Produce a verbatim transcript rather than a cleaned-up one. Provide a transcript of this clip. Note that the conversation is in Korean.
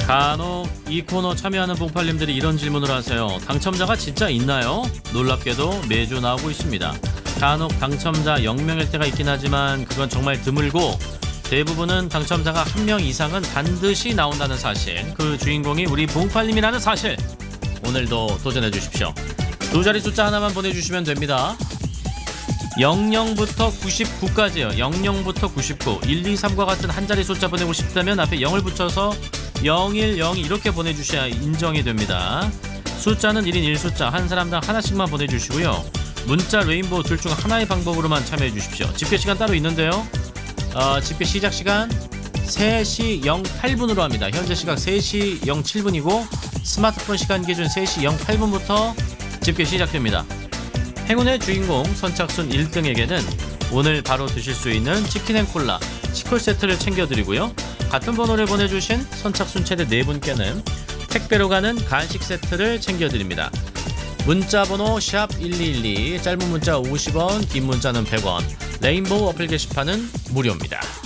간혹 이 코너 참여하는 봉팔님들이 이런 질문을 하세요. 당첨자가 진짜 있나요? 놀랍게도 매주 나오고 있습니다. 간혹 당첨자 영 명일 때가 있긴 하지만 그건 정말 드물고 대부분은 당첨자가 한 명 이상은 반드시 나온다는 사실, 그 주인공이 우리 봉팔님이라는 사실, 오늘도 도전해 주십시오. 두 자리 숫자 하나만 보내주시면 됩니다. 영영부터 구십구까지요. 영영부터 구십구, 일, 이, 삼과 같은 한 자리 숫자 보내고 싶다면 앞에 영을 붙여서 영일, 영이 이렇게 보내주셔야 인정이 됩니다. 숫자는 일 인 일 숫자, 한 사람당 하나씩만 보내주시고요. 문자, 레인보우 둘 중 하나의 방법으로만 참여해 주십시오. 집계 시간 따로 있는데요. 어, 집계 시작 시간 세 시 영팔 분으로 합니다. 현재 시각 세 시 영칠 분이고 스마트폰 시간 기준 세 시 영팔 분부터 집계 시작됩니다. 행운의 주인공 선착순 일 등에게는 오늘 바로 드실 수 있는 치킨앤콜라 치콜 세트를 챙겨드리고요. 같은 번호를 보내주신 선착순 최대 네 분께는 택배로 가는 간식 세트를 챙겨드립니다. 문자 번호 샵 일이일이, 짧은 문자 오십 원, 긴 문자는 백 원, 레인보우 어플 게시판은 무료입니다.